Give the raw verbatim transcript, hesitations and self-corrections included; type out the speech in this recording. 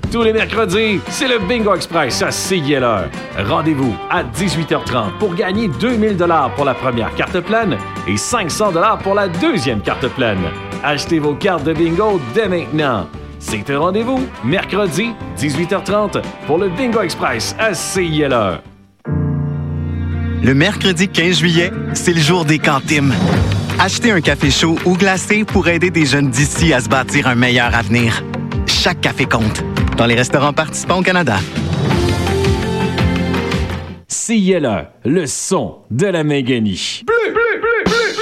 Tous les mercredis, c'est le Bingo Express à C I L E. Rendez-vous à dix-huit heures trente pour gagner deux mille dollars pour la première carte pleine et cinq cents dollars pour la deuxième carte pleine. Achetez vos cartes de bingo dès maintenant. C'est un rendez-vous, mercredi, dix-huit heures trente, pour le Bingo Express à C I L E. Le mercredi quinze juillet, c'est le jour des cantines. Achetez un café chaud ou glacé pour aider des jeunes d'ici à se bâtir un meilleur avenir. Chaque café compte. Dans les restaurants participants au Canada. C I L E, le son de la Méganie. Bleu!